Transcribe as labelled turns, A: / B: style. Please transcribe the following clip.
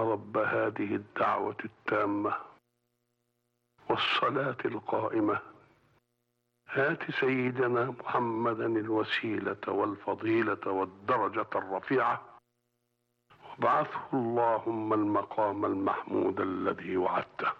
A: رب هذه الدعوة التامة والصلاة القائمة هات سيدنا محمدا الوسيلة والفضيلة والدرجة الرفيعة وابعثه اللهم المقام المحمود الذي وعدته.